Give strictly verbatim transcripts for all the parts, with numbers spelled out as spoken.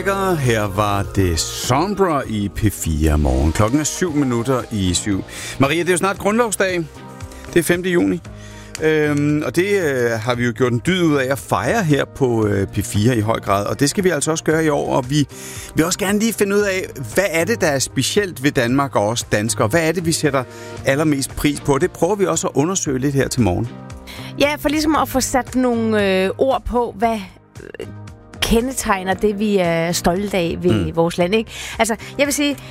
lækker. Her var det Sombra i P fire morgen. Klokken er syv minutter i syv. Maria, det er jo snart grundlovsdag. Det er femte juni. Øhm, og det øh, har vi jo gjort en dyd ud af at fejre her på øh, P fire i høj grad. Og det skal vi altså også gøre i år. Og vi vil også gerne lige finde ud af, hvad er det, der er specielt ved Danmark og os danskere? Hvad er det, vi sætter allermest pris på? Det prøver vi også at undersøge lidt her til morgen. Ja, for ligesom at få sat nogle øh, ord på, hvad øh, kendetegner det, vi er stolte af ved mm. vores land, ikke? Altså, jeg vil sige,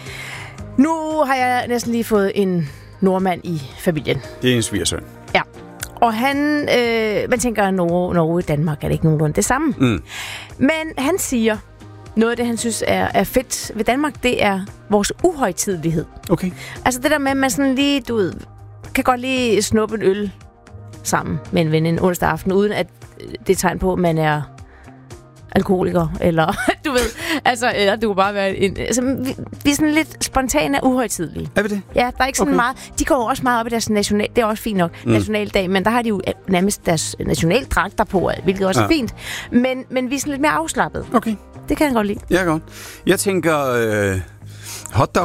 nu har jeg næsten lige fået en nordmand i familien. Det er en svigersøn. Ja. Og han, øh, man tænker, at Norge, Norge i Danmark er det ikke nogenlunde det samme. Mm. Men han siger, noget af det, han synes er, er fedt ved Danmark, det er vores uhøjtidelighed. Okay. Altså det der med, at man sådan lige, du ved, kan godt lige snuppe en øl sammen med en ven en onsdag aften, uden at det er tegn på, at man er alkoholiker, eller du ved, altså, eller du kan bare være en, altså, vi, vi er sådan lidt spontane og uhøjtidelige. Er vi det? Ja, der er ikke sådan okay. meget, de går også meget op i deres national, det er også fint nok, mm. nationaldag, men der har de jo nærmest deres nationaldragter på, hvilket også ja. er fint, men, men vi er sådan lidt mere afslappet. Okay. Det kan jeg godt lide. Ja, godt. Jeg tænker, øh, hotdog.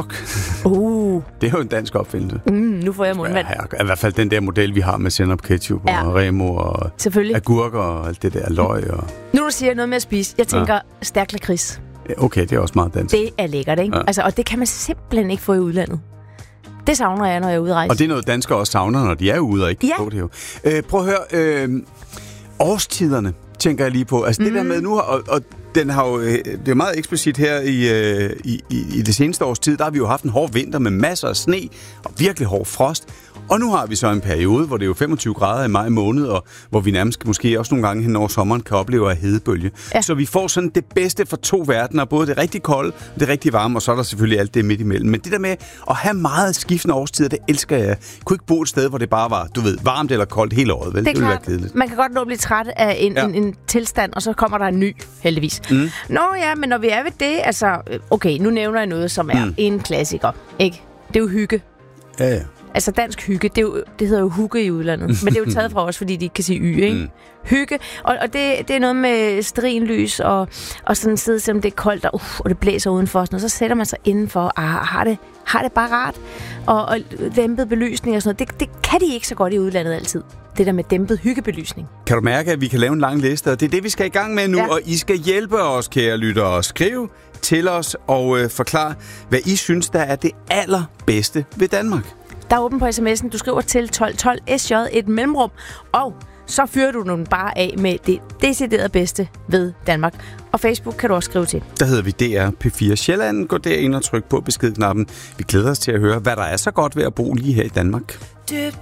Uh. Det er jo en dansk opfindelse. Mm, nu får jeg mundvand. Ja, i hvert fald den der model, vi har med sennep, ketchup ja. og remo og agurker og alt det der løg. Og... Nu du siger noget med at spise, jeg tænker ja. stærk lakrids. Okay, det er også meget dansk. Det er lækkert, ikke? Ja. Altså, og det kan man simpelthen ikke få i udlandet. Det savner jeg, når jeg er ude at rejse. Og det er noget, danskere også savner, når de er ude og ikke kan ja. få det jo. Øh, prøv at høre, øh, årstiderne tænker jeg lige på. Altså mm. det der med nu, og, og den har jo, det er meget eksplicit her i, i, i, i det seneste års tid, der har vi jo haft en hård vinter med masser af sne og virkelig hård frost. Og nu har vi så en periode, hvor det er jo femogtyve grader i maj måned, og hvor vi nærmest måske også nogle gange hen over sommeren kan opleve en hedebølge. Ja. Så vi får sådan det bedste fra to verdener, både det rigtig kolde og det rigtig varme, og så er der selvfølgelig alt det midt imellem. Men det der med at have meget skiftende årstider, det elsker jeg. Jeg kunne ikke bo et sted, hvor det bare var, du ved, varmt eller koldt hele året. Vel? Det er det klart, være man kan godt nå at blive træt af en, ja. en, en tilstand, og så kommer der en ny, heldigvis. Mm. Nå ja, men når vi er ved det, altså, okay, nu nævner jeg noget, som er mm. en klassiker, ikke? Det er jo hygge. Ja, ja. Altså dansk hygge, det, er jo, det hedder jo hugge i udlandet, men det er jo taget fra os, fordi de ikke kan sige y, ikke? Mm. Hygge, og, og det, det er noget med stearinlys og, og sådan sidde, selvom det er koldt, og, uh, og det blæser udenfor, og så sætter man sig indenfor, og har det, har det bare rart, og, og dæmpet belysning og sådan noget. Det, det kan de ikke så godt i udlandet altid. Det der med dæmpet hyggebelysning. Kan du mærke, at vi kan lave en lang liste, og det er det, vi skal i gang med nu, ja. Og I skal hjælpe os, kære lyttere, skrive til os og øh, forklare, hvad I synes, der er det allerbedste ved Danmark. Der er åben på sms'en. Du skriver til tolv tolv S J et mellemrum, og så fyrer du den bare af med det decideret bedste ved Danmark. Og Facebook kan du også skrive til. Der hedder vi D R P fire Sjælland. Gå derind og tryk på beskedknappen. Vi glæder os til at høre, hvad der er så godt ved at bo lige her i Danmark.